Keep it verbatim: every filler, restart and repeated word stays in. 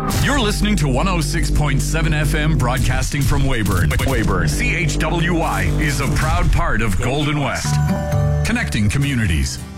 You're listening to one oh six point seven F M broadcasting from Weyburn. Weyburn, C H W Y, is a proud part of Golden West. Connecting communities.